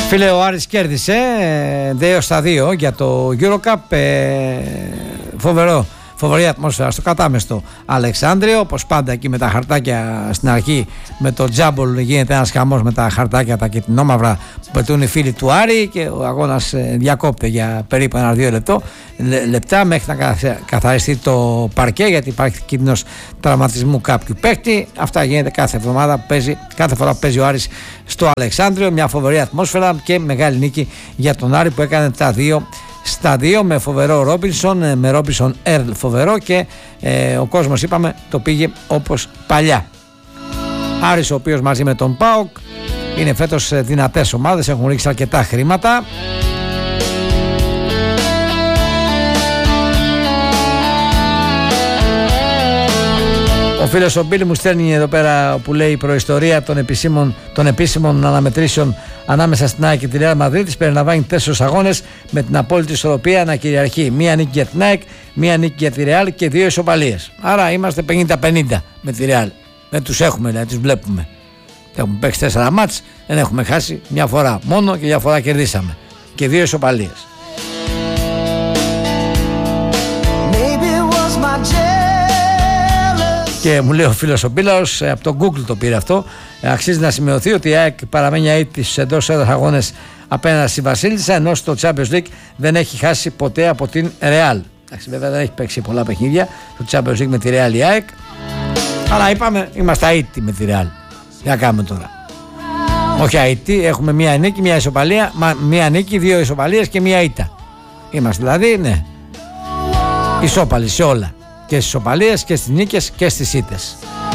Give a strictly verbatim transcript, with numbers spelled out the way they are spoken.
Φίλε, ο Άρης κέρδισε δύο στα δύο για το Eurocup. ε, Φοβερό. Φοβερή ατμόσφαιρα στο κατάμεστο Αλεξάνδριο. Όπως πάντα εκεί με τα χαρτάκια στην αρχή, με το τζάμπολ γίνεται ένας χαμός με τα χαρτάκια τα κυτρινόμαυρα που πετούν οι φίλοι του Άρη, και ο αγώνας διακόπτε για περίπου ένα-δύο λεπτό, λεπτά μέχρι να καθαριστεί το παρκέ, γιατί υπάρχει κίνδυνος τραυματισμού κάποιου παίκτη. Αυτά γίνεται κάθε εβδομάδα που παίζει, κάθε φορά που παίζει ο Άρης στο Αλεξάνδριο. Μια φοβερή ατμόσφαιρα και μεγάλη νίκη για τον Άρη που έκανε τα δύο στα δύο με φοβερό Ρόμπινσον, με Ρόμπινσον Ερλ φοβερό, και ε, ο κόσμος, είπαμε, το πήγε όπως παλιά. Άρης, ο οποίος μαζί με τον ΠΑΟΚ είναι φέτος δυνατές ομάδες, έχουν ρίξει αρκετά χρήματα. Ο φίλος ο Μπίλη μου στέλνει εδώ πέρα που λέει η προϊστορία των επίσημων, των επίσημων αναμετρήσεων ανάμεσα στην ΑΕΚ και τη Ρεάλ Μαδρίτης περιλαμβάνει τέσσερις αγώνες με την απόλυτη ισορροπία να κυριαρχεί. Μία νίκη για την ΑΕΚ, μία νίκη για τη Ρεάλ και δύο ισοπαλίες. Άρα είμαστε πενήντα πενήντα με τη Ρεάλ. Δεν τους έχουμε, δηλαδή τους βλέπουμε. Έχουμε παίξει τέσσερα μάτς, δεν έχουμε χάσει μια φορά μόνο και μια φορά κερδίσαμε. Και δύο ισοπαλίες. Και μου λέει ο φίλος ο Πίλαος, από το Google το πήρε αυτό, αξίζει να σημειωθεί ότι η ΑΕΚ παραμένει αίτητη στους εντός έδρας αγώνες απέναντι στη Βασίλισσα, ενώ στο Champions League δεν έχει χάσει ποτέ από την Real. Εντάξει, βέβαια δεν έχει παίξει πολλά παιχνίδια στο Champions League με τη Real η ΑΕΚ, αλλά είπαμε είμαστε αίτητοι με τη Real. Τι να κάνουμε τώρα? Όχι αίτητοι, έχουμε μία νίκη, μία ισοπαλία, μία νίκη, δύο ισοπαλίες και μία ήττα. Είμαστε δηλαδή, ναι, ισόπαλοι σε όλα. Και στις ισοπαλίες και στις νίκες και στις ήττες.